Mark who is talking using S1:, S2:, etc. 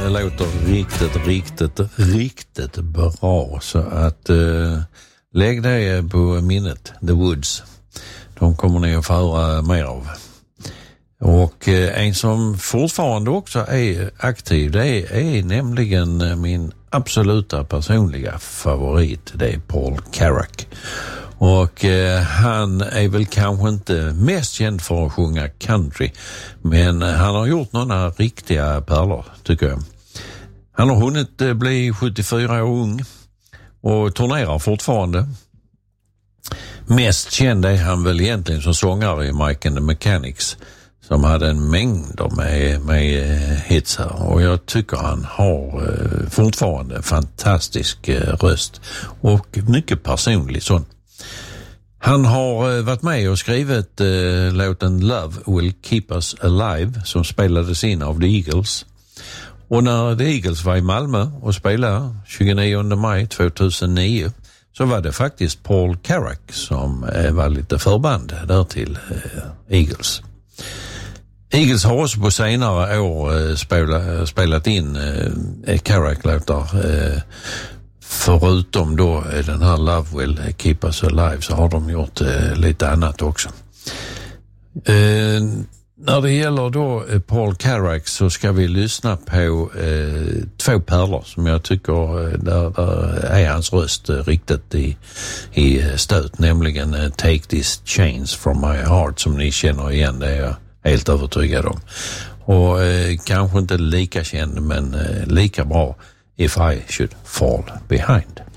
S1: låter riktigt bra, så att lägg det på minnet, The Woods. De kommer ni att få höra mer av. Och en som fortfarande också är aktiv, det är nämligen min absoluta personliga favorit, det är Paul Carrack. Och han är väl kanske inte mest känd för att sjunga country, men han har gjort några riktiga pärlor, tycker jag. Han har hunnit bli 74 år ung och turnerar fortfarande. Mest känd är han väl egentligen som sångare i Mike and the Mechanics, som hade en mängd med hits här. Och jag tycker han har fortfarande en fantastisk röst och mycket personlig sån. Han har varit med och skrivit låten Love Will Keep Us Alive, som spelades in av The Eagles. Och när The Eagles var i Malmö och spelade 29 maj 2009, så var det faktiskt Paul Carrack som var lite förband där till Eagles. Eagles har också på senare år spelat in Carrack-låtar. Förutom då den här Love Will Keep Us Alive, så har de gjort lite annat också. När det gäller då Paul Carrack, så ska vi lyssna på två pärlor som jag tycker där är hans röst riktigt i stöt, nämligen Take This Chains From My Heart, som ni känner igen, det är jag helt övertygad om. Och kanske inte lika känd, men lika bra, If I Should Fall Behind.